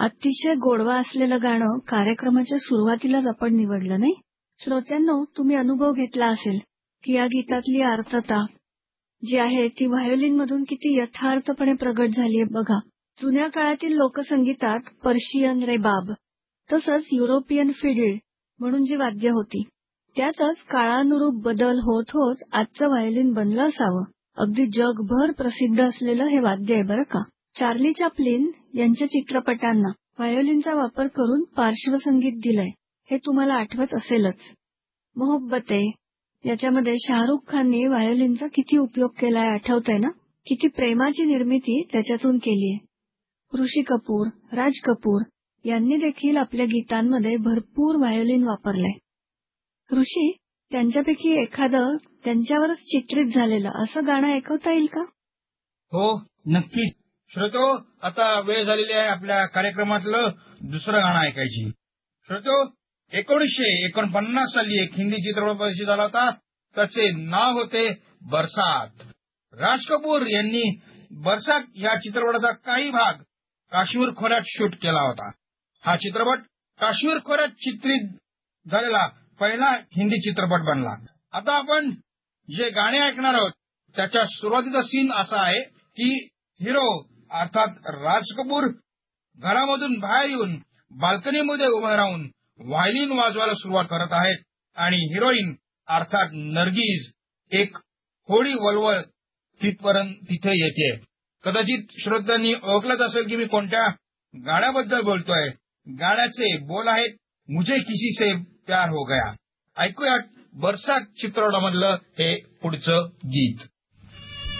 अतिशय गोडवा असलेलं गाणं कार्यक्रमाच्या सुरुवातीलाच आपण निवडलं नाही. श्रोत्यांनो, तुम्ही अनुभव घेतला असेल की या गीतातली आर्तता जी आहे ती व्हायोलिनमधून किती यथार्थपणे प्रगट झालीय बघा. जुन्या काळातील लोकसंगीतात पर्शियन रेबाब तसंच युरोपियन फिडल म्हणून जी वाद्य होती त्यातच काळानुरूप बदल होत होत आजचं व्हायोलिन बनलं असावं. अगदी जगभर प्रसिद्ध असलेलं हे वाद्य आहे बरं का. चार्ली चॅप्लिन यांच्या चित्रपटांना व्हायोलिनचा वापर करून पार्श्वसंगीत दिलंय हे तुम्हाला आठवत असेलच. मोहब्बते याच्यामध्ये शाहरुख खानने व्हायोलिनचा किती उपयोग केलाय आठवतंय ना. किती प्रेमाची निर्मिती त्याच्यातून केलीय. ऋषी कपूर, राज कपूर यांनी देखील आपल्या गीतांमध्ये भरपूर व्हायोलिन वापरलंय. ऋषी, त्यांच्यापैकी एखादं त्यांच्यावरच चित्रित झालेलं असं गाणं ऐकवता येईल का? हो, नक्कीच. श्रोतो, आता वेळ झालेली आहे आपल्या कार्यक्रमातलं दुसरं गाणं ऐकायची. श्रोतो, 1949 साली एक हिंदी चित्रपट प्रदर्शित झाला होता. त्याचे नाव होते बरसात. राज कपूर यांनी बरसात या चित्रपटाचा काही भाग काश्मीर खोऱ्यात शूट केला होता. हा चित्रपट काश्मीर खोऱ्यात चित्रित झालेला पहिला हिंदी चित्रपट बनला. आता आपण जे गाणे ऐकणार आहोत त्याच्या सुरुवातीचा सीन असा आहे की हिरो अर्थात राज कपूर घरामधून बाहेर येऊन बाल्कनीमध्ये उभे राहून व्हायोलिन वाजवायला सुरुवात करत आहेत आणि हिरोईन अर्थात नर्गिस एक होडी वळवत तिथपर्यंत तिथे येते. कदाचित श्रोत्यांनी ओळखलंच असेल की मी कोणत्या गाण्याबद्दल बोलतोय. गाण्याचे बोल आहेत मुझे किसी से प्यार हो गया. ऐकूयात बरसात चित्रपटामधलं हे पुढचं गीत.